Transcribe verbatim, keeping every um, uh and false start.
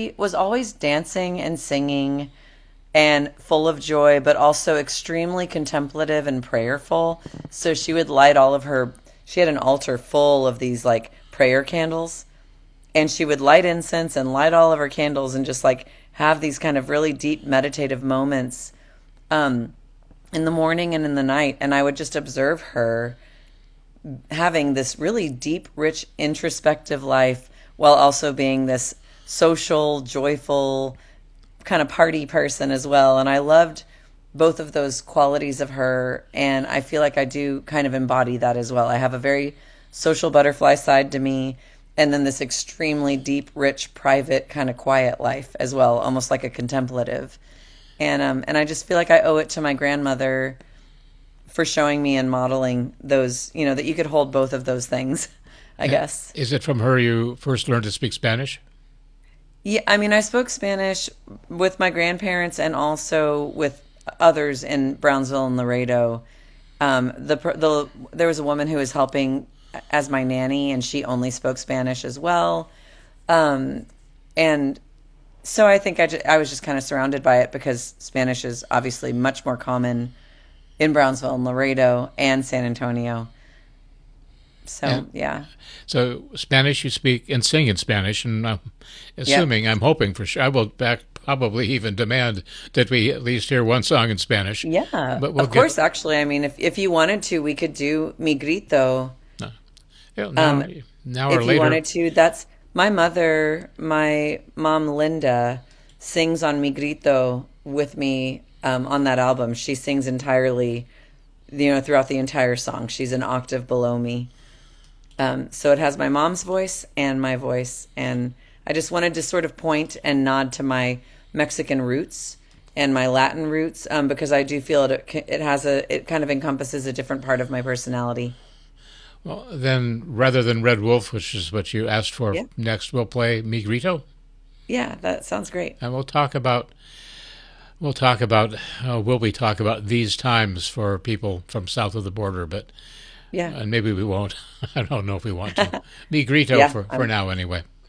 she was always dancing and singing and full of joy, but also extremely contemplative and prayerful. So she would light all of her, she had an altar full of these like prayer candles, and she would light incense and light all of her candles and just like have these kind of really deep meditative moments um, in the morning and in the night. And I would just observe her having this really deep, rich, introspective life while also being this social, joyful, kind of party person as well. And I loved both of those qualities of her, and I feel like I do kind of embody that as well. I have a very social butterfly side to me, and then this extremely deep, rich, private, kind of quiet life as well, almost like a contemplative. And um and I just feel like I owe it to my grandmother for showing me and modeling those, you know, that you could hold both of those things, I guess. Is it from her you first learned to speak Spanish? Yeah, I mean, I spoke Spanish with my grandparents and also with others in Brownsville and Laredo. Um, the the there was a woman who was helping as my nanny, and she only spoke Spanish as well. Um, and so I think I, just, I was just kind of surrounded by it because Spanish is obviously much more common in Brownsville and Laredo and San Antonio. So, and, yeah. So Spanish you speak and sing in Spanish, and I'm assuming, yep. I'm hoping for sure, I will back probably even demand that we at least hear one song in Spanish. Yeah, but we'll of course, get... actually. I mean, if if you wanted to, we could do Mi Grito. No. Yeah, now, um, now or if later. you wanted to, that's my mother, my mom Linda, sings on Mi Grito with me um, on that album. She sings entirely, you know, throughout the entire song. She's an octave below me. Um, so it has my mom's voice and my voice, and I just wanted to sort of point and nod to my Mexican roots and my Latin roots, um, because I do feel it it has a it kind of encompasses a different part of my personality. Well, then, rather than Red Wolf, which is what you asked for yeah. next, we'll play Mi Grito. Yeah, that sounds great. And we'll talk about we'll talk about uh, will we talk about these times for people from south of the border, but. Yeah. And maybe we won't. I don't know if we want to. Mi Grito yeah, for, I'm... for now, anyway.